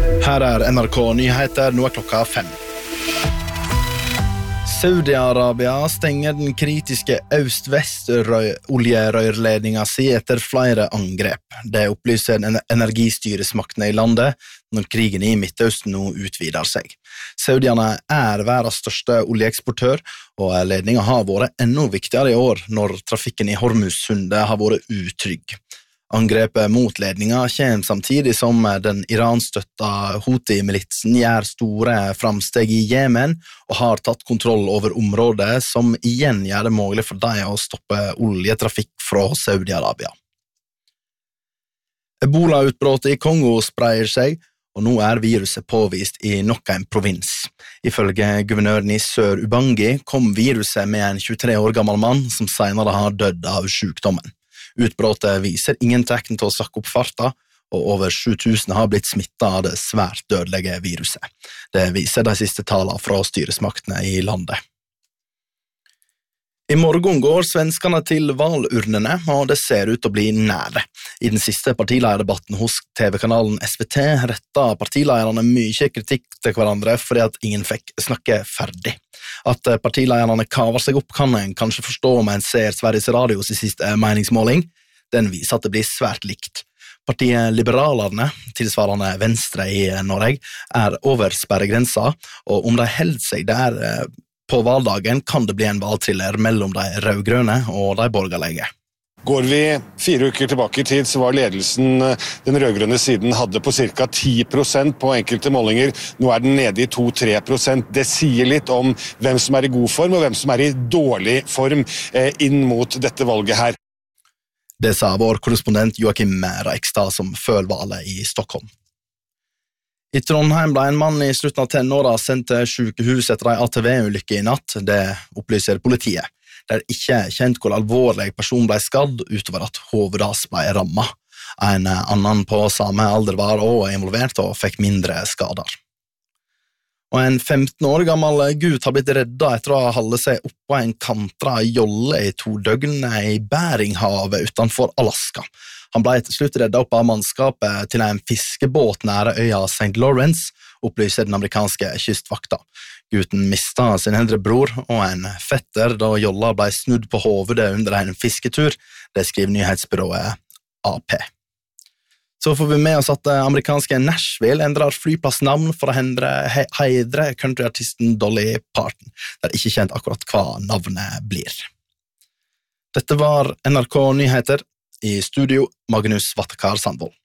Her NRK Nyheter, nå klokka 5. Saudi-Arabia stenger den kritiske øst-vest-oljerørledningen si etter flere angrep. Det opplyser energistyresmaktene i landet når krigen i Midtøsten nå utvider seg. Saudiene verdens største oljeeksportør, og ledningen har vært enda viktigere i år når trafikken i Hormuzsundet har vært utrygg. Angrepet mot ledningen kommer samtidig som den iranstøtta Houthi-militsen gjør store framsteg i Jemen og har tatt kontroll over området som igjen gjør det mulig for dem å stoppe oljetrafikk fra Saudi-Arabia. Ebola-utbruddet i Kongo spreier seg, og nå viruset påvist i nok en provins. Ifølge guvernøren i Sør-Ubangi kom viruset med en 23 år gammel mann som senere har dødd av sykdommen. Utbruddet viser ingen tegn til å sakke opp farta, og over 7000 har blitt smittet av det svært dødelige viruset. Det viser de siste tallene fra styresmaktene i landet. I morgen går svenskene til valurnene, og det ser ut til å bli nære. I den siste partileierdebatten hos TV-kanalen SVT rettet partileierne mye kritikk til hverandre fordi at ingen fikk snakke ferdig. At partileierne kaver seg opp kan en kanskje forstå om en ser Sveriges Radios siste meningsmåling. Den viser at det blir svært likt. Partiet Liberalerne, tilsvarende Venstre i Norge, over sperregrensa, og om de holder seg der på valdagen kan det bli en valgtriller mellom de rødgrønne og de borgerlige. Går vi 4 uker tilbake i tid, så var ledelsen den rødgrønne siden hadde på ca. 10% på enkelte målinger. Nå den nede i 2-3%. Det sier litt om hvem som i god form og hvem som i dårlig form inn mot dette valget her. Det sa vår korrespondent Joakim Reikstad som følger valget i Stockholm. I Trondheim ble en mann i slutten av tenåra sendt til sykehus etter en ATV-ulykke i natt. Det opplyser politiet. Det ikke kjent hvor alvorlig person ble skadd utover at hovedet hans ble rammet. En annen på samme alder var også involvert og fikk mindre skader. Og en 15 år gammel gutt har blitt reddet etter å ha holdt seg oppå en kantra jolle i 2 døgn i Beringhavet utenfor Alaska. Han ble til slutt reddet opp av mannskapet til en fiskebåt nære øya St. Lawrence, opplyser den amerikanske kystvakta. Gutten mistet sin eldre bror og en fetter da jolla ble snudd på hovedet under en fisketur, det skriver nyhetsbyrået AP. Så får vi med oss at amerikanske Nashville endrer flyplassnavn for å heidre countryartisten Dolly Parton. Det ikke kjent akkurat hva navnet blir. Dette var NRK Nyheter. I studio Magnus Vattekar Sandvold.